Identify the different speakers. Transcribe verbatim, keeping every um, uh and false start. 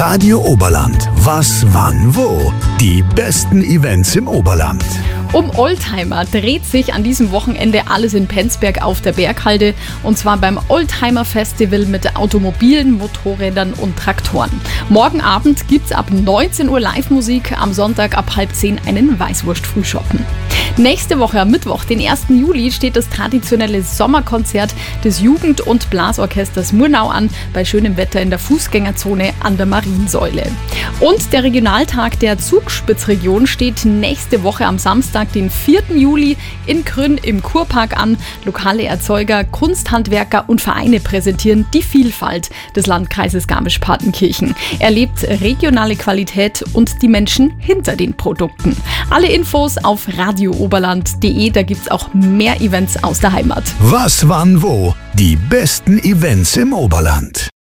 Speaker 1: Radio Oberland. Was, wann, wo? Die besten Events im Oberland.
Speaker 2: Um Oldtimer dreht sich an diesem Wochenende alles in Penzberg auf der Berghalde, und zwar beim Oldtimer Festival mit Automobilen, Motorrädern und Traktoren. Morgen Abend gibt's ab neunzehn Uhr Live-Musik, am Sonntag ab halb zehn einen Weißwurst-Frühschoppen. Nächste Woche am Mittwoch, den ersten Juli, steht das traditionelle Sommerkonzert des Jugend- und Blasorchesters Murnau an, bei schönem Wetter in der Fußgängerzone an der Mariensäule. Und der Regionaltag der Zugspitzregion steht nächste Woche am Samstag, den vierten Juli, in Grün im Kurpark an. Lokale Erzeuger, Kunsthandwerker und Vereine präsentieren die Vielfalt des Landkreises Garmisch-Partenkirchen. Erlebt regionale Qualität und die Menschen hinter den Produkten. Alle Infos auf radio oberland punkt de, da gibt's auch mehr Events aus der Heimat.
Speaker 1: Was, wann, wo? Die besten Events im Oberland.